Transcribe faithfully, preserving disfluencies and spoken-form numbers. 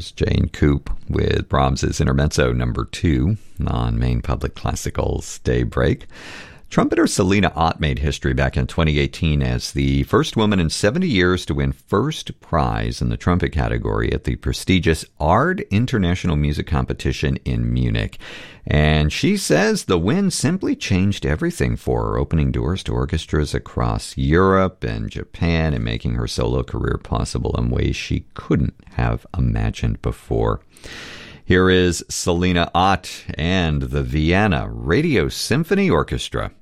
There's Jane Coop with Brahms's Intermezzo number two on Maine Public Classical's Daybreak. Trumpeter Selena Ott made history back in twenty eighteen as the first woman in seventy years to win first prize in the trumpet category at the prestigious A R D International Music Competition in Munich. And she says the win simply changed everything for her, opening doors to orchestras across Europe and Japan and making her solo career possible in ways she couldn't have imagined before. Here is Selena Ott and the Vienna Radio Symphony Orchestra.